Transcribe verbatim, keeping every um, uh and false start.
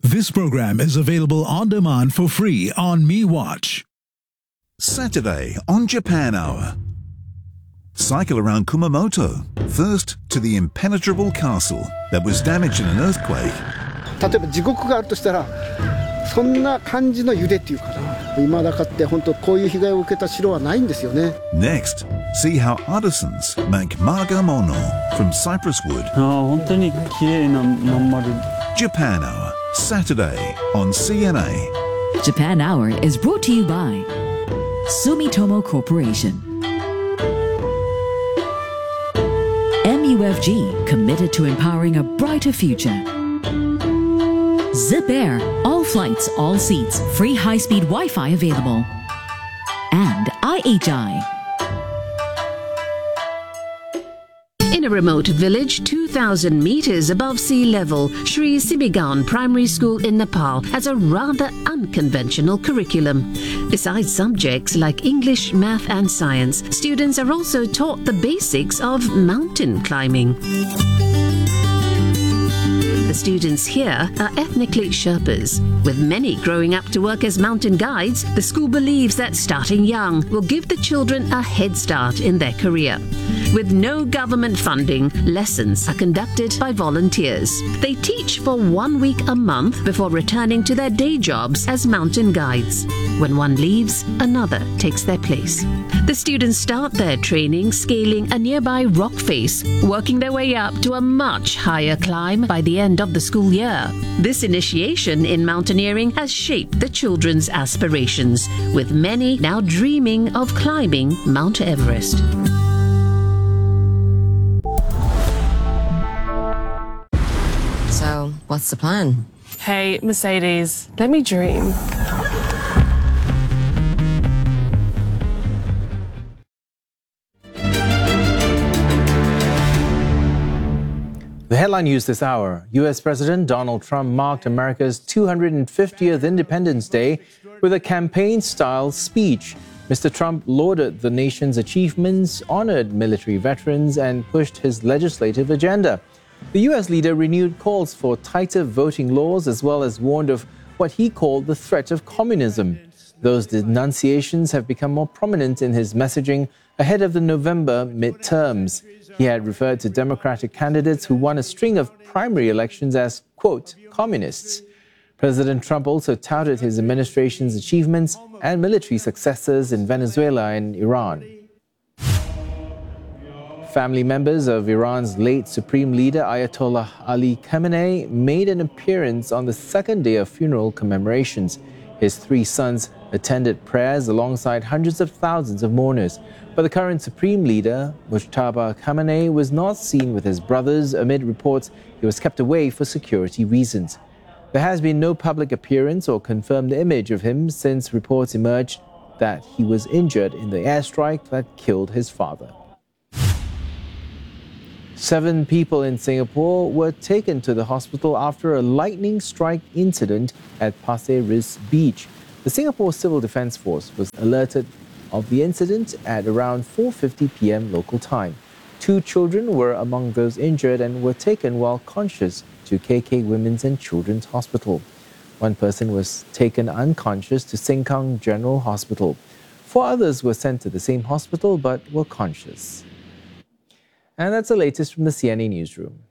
This program is available on demand for free on MeWatch. Saturday on Japan Hour. Cycle around Kumamoto, first to the impenetrable castle that was damaged in an earthquake. 例えば地獄があるとしたらそんな感じの揺れっていうかな、今だかって本当こういう被害を受けた城はないんですよね。 Next, see how artisans make margamono from cypress wood. ああ、本当に綺麗なまん丸。 Japan Hour, Saturday on C N A. Japan Hour is brought to you by Sumitomo Corporation. M U F G, committed to empowering a brighter future. Zip Air, all flights, all seats, free high-speed Wi-Fi available. And I H I. In a remote village two thousand meters above sea level, Sri Simigan Primary School in Nepal has a rather unconventional curriculum. Besides subjects like English, math and science, students are also taught the basics of mountain climbing. The students here are ethnically Sherpas. With many growing up to work as mountain guides, the school believes that starting young will give the children a head start in their career. With no government funding, lessons are conducted by volunteers. They teach for one week a month before returning to their day jobs as mountain guides. When one leaves, another takes their place. The students start their training scaling a nearby rock face, working their way up to a much higher climb by the end of the school year. This initiation in mountaineering has shaped the children's aspirations, with many now dreaming of climbing Mount Everest. So, what's the plan? Hey, Mercedes, let me dream. The headline news this hour. U S President Donald Trump marked America's two hundred fiftieth Independence Day with a campaign-style speech. Mister Trump lauded the nation's achievements, honored military veterans, and pushed his legislative agenda. The U S leader renewed calls for tighter voting laws as well as warned of what he called the threat of communism. Those denunciations have become more prominent in his messaging ahead of the November midterms. He had referred to Democratic candidates who won a string of primary elections as, quote, communists. President Trump also touted his administration's achievements and military successes in Venezuela and Iran. Family members of Iran's late supreme leader Ayatollah Ali Khamenei made an appearance on the second day of funeral commemorations. His three sons attended prayers alongside hundreds of thousands of mourners. But the current supreme leader, Mujtaba Khamenei, was not seen with his brothers amid reports he was kept away for security reasons. There has been no public appearance or confirmed image of him since reports emerged that he was injured in the airstrike that killed his father. Seven people in Singapore were taken to the hospital after a lightning strike incident at Pasir Ris Beach. The Singapore Civil Defence Force was alerted of the incident at around four fifty p m local time. Two children were among those injured and were taken while conscious to K K Women's and Children's Hospital. One person was taken unconscious to Sengkang General Hospital. Four others were sent to the same hospital but were conscious. And that's the latest from the C N A Newsroom.